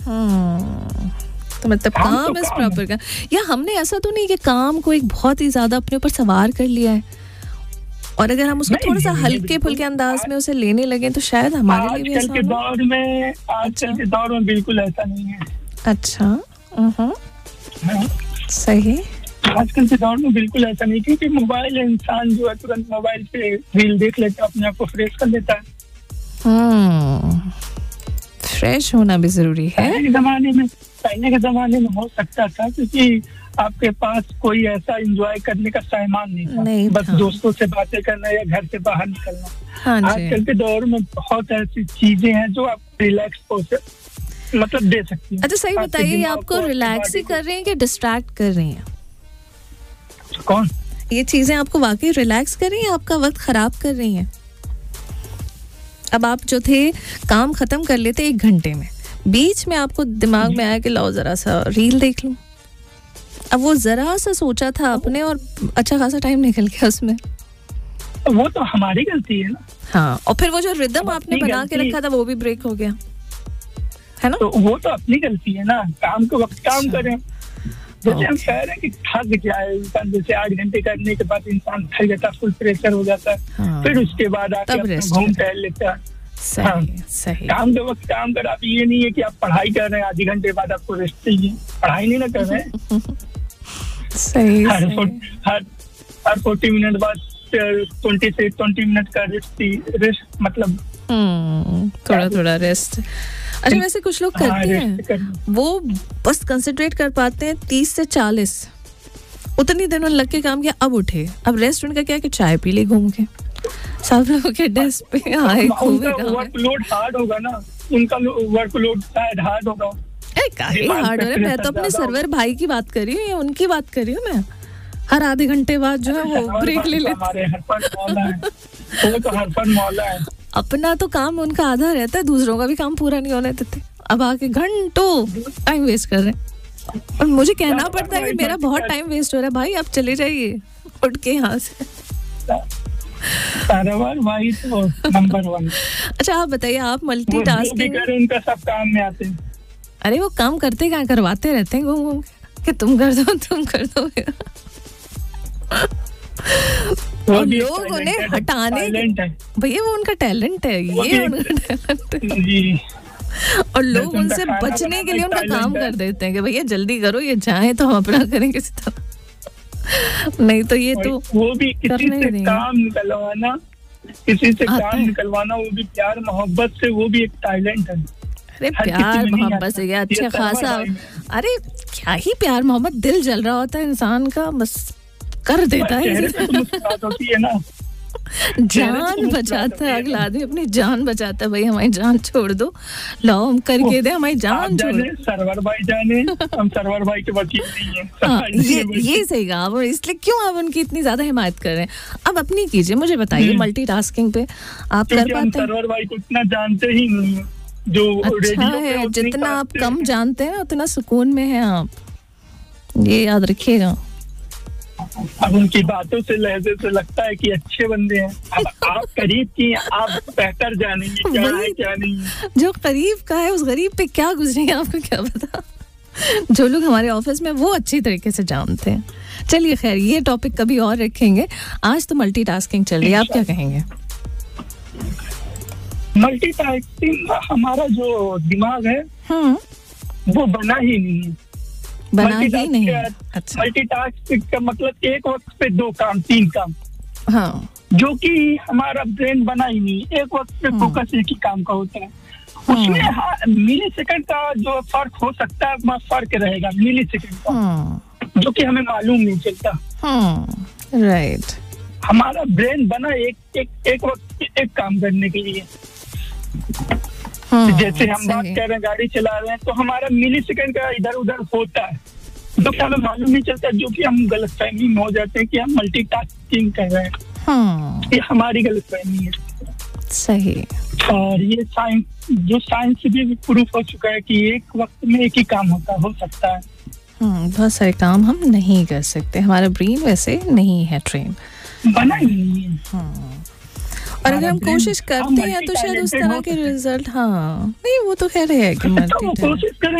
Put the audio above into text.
तो मतलब काम इस प्रॉपर का, या हमने ऐसा तो नहीं कि काम को एक बहुत ही ज्यादा अपने ऊपर सवार कर लिया है, और अगर हम उसको थोड़ा सा हल्के फुल्के अंदाज में उसे लेने लगे तो शायद हमारे लिए भी आजकल के दौर में बिल्कुल ऐसा नहीं है। अच्छा, सही। आजकल के दौर में बिल्कुल ऐसा नहीं, क्योंकि मोबाइल, इंसान जो है तुरंत मोबाइल पे रील देख लेता है, अपने आप को फ्रेश कर लेता है। फ्रेश होना भी जरूरी है। पहले के जमाने में हो सकता था, क्योंकि आपके पास कोई ऐसा एंजॉय करने का सामान नहीं था, बस दोस्तों से बातें करना या घर से बाहर निकलना। आजकल के दौर में बहुत ऐसी चीजें हैं जो आप रिलैक्स हो मतलब दे सकती हैं। अच्छा सही बताइए, आपको रिलैक्स ही कर रही हैं कि डिस्ट्रैक्ट कर रही हैं? कौन? ये चीजें आपको वाकई रिलैक्स कर रही हैं, आपका वक्त खराब कर रही हैं? अब आप जो थे काम खत्म कर लेते 1 घंटे में, बीच में आपको दिमाग में आया कि लाओ जरा सा रील देख लूं। अब वो जरा सा सोचा था आपने और अच्छा खासा टाइम निकल गया उसमें। वो तो हमारी गलती है ना। हाँ, और फिर वो जो रिदम आपने बना के रखा था वो भी ब्रेक हो गया, है ना? तो वो तो अपनी गलती है ना। काम के वक्त काम करें। जैसे हम कह रहे हैं कि थक जाए इंसान, जैसे 8 घंटे करने के बाद इंसान थक जाता है, फुल प्रेशर हो जाता है, फिर उसके बाद आके घूम टहल लेता है। सही। काम के वक्त काम कर। आप ये नहीं है कि आप पढ़ाई कर रहे हैं, आधे घंटे बाद आपको रेस्ट चाहिए, पढ़ाई नहीं ना कर रहे हैं। सही। हर 40 मिनट बाद 20 से 20 मिनट का रेस्ट मतलब थोड़ा रेस्ट। अच्छा, वैसे कुछ लोग करते हैं, वो बस कंसंट्रेट कर पाते हैं 30 से 40, उतनी देर में लग के काम किया, अब उठे, अब रेस्ट उनका क्या है कि चाय पी ले घूम के, सब लोगों के डेस्क पे आए घूमे। वर्कलोड हार्ड होगा ना, उनका वर्कलोड शायद हार्ड होगा। काहे हार्ड हो रहा है? मैं तो अपने सर्वर भाई की बात कर रही हूँ, उनकी बात कर रही हूँ मैं। हर आधे घंटे बाद जो है वो ब्रेक ले लेते हैं। अपना तो काम उनका आधा रहता है, दूसरों का भी काम पूरा नहीं होने देते। अब आके घंटों टाइम वेस्ट कर रहे हैं, और मुझे कहना पड़ता है कि मेरा बहुत टाइम वेस्ट हो रहा है भाई, आप चले जाइए उठ के यहाँ से। भाई तो नंबर 1। अच्छा आप बताइए, आप मल्टीटास्किंग उनका सब काम में आते हैं। अरे वो काम करते क्या, करवाते रहते हैं घूम घूम के, तुम कर दो और लोग उन्हें हटाने, भैया वो उनका टैलेंट है, ये उनका टैलेंट है। और लोग उनसे बचने के लिए उनका काम कर देते हैं कि भैया जल्दी करो, ये चाहे तो हम अपना करें किसी तरह, नहीं तो ये तो वो भी किसी से काम निकलवाना, वो भी प्यार मोहब्बत से, वो भी एक टैलेंट है। अरे प्यार मोहब्बत से क्या अच्छा खासा, अरे क्या ही प्यार मोहब्बत, दिल जल रहा होता है इंसान का, बस कर देता है ना, जान बचाता है अगला आदमी, अपनी जान बचाता है। भाई हमारी जान छोड़ दो, लाओ हम करके दे, हमारी जान छोड़। सरवर भाई जाने, हम सरवर भाई के वकील नहीं है। ये सही कहा आप, इसलिए क्यों आप उनकी इतनी ज्यादा हिमायत कर रहे हैं? अब अपनी कीजिए, मुझे बताइए मल्टीटास्किंग पे आप कर पाते हैं? सरवर भाई को इतना जानते ही नहीं है जो अच्छा है, जितना आप कम जानते हैं उतना सुकून में है आप, ये याद रखिएगा। अब उनकी बातों से, लहजे से लगता है कि अच्छे बंदे हैं। अब आप करीब की, आप बेहतर जानेंगे क्या है क्या नहीं है। जो करीब का है उस गरीब पे क्या गुजरेंगे आपको क्या पता। जो लोग हमारे ऑफिस में वो अच्छी तरीके से जानते हैं। चलिए खैर, ये टॉपिक कभी और रखेंगे, आज तो मल्टीटास्किंग चल रही है, आप क्या कहेंगे? मल्टीटास्किंग हमारा जो दिमाग है वो बना ही नहीं है। अच्छा, मल्टीटास्किंग का मतलब एक वक्त पे 2 काम 3 काम, हाँ, जो कि हमारा ब्रेन बना ही नहीं। एक वक्त पे फोकस एक ही काम का होता है, उसमें मिली सेकंड का जो फर्क हो सकता है, वहाँ फर्क रहेगा मिली सेकंड का, जो कि हमें मालूम नहीं चलता। राइट। हमारा ब्रेन बना एक वक्त एक काम करने के लिए। जैसे हम बात कर रहे हैं, गाड़ी चला रहे हैं, तो हमारा मिली सेकंड का इधर उधर होता है, तो क्या हमें मालूम नहीं चलता, जो कि हम गलतफहमी में हो जाते हैं कि हम मल्टीटास्किंग कर रहे हैं। ये हमारी गलतफहमी है। सही। और ये साइंस से भी प्रूफ हो चुका है कि एक वक्त में एक ही काम हो सकता है। बहुत सारे काम हम नहीं कर सकते, हमारा ब्रेन वैसे नहीं है ट्रेन, बना ही नहीं है। और अगर हम कोशिश करते हैं तो शायद उस तरह के रिजल्ट, हाँ नहीं वो तो खैर है कि कोशिश करें